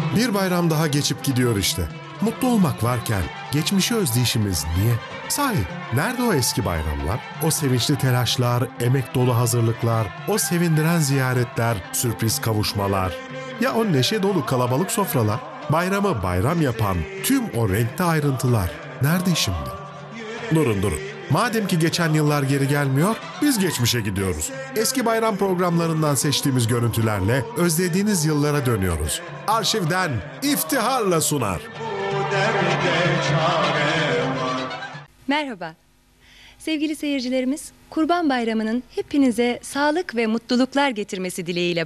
Bir bayram daha geçip gidiyor işte. Mutlu olmak varken geçmişi özleyişimiz niye? Sahi nerede o eski bayramlar? O sevinçli telaşlar, emek dolu hazırlıklar, o sevindiren ziyaretler, sürpriz kavuşmalar. Ya o neşe dolu kalabalık sofralar? Bayramı bayram yapan tüm o renkli ayrıntılar nerede şimdi? Durun. Madem ki geçen yıllar geri gelmiyor, biz geçmişe gidiyoruz. Eski bayram programlarından seçtiğimiz görüntülerle özlediğiniz yıllara dönüyoruz. Arşivden iftiharla sunar. Merhaba. Sevgili seyircilerimiz, Kurban Bayramı'nın hepinize sağlık ve mutluluklar getirmesi dileğiyle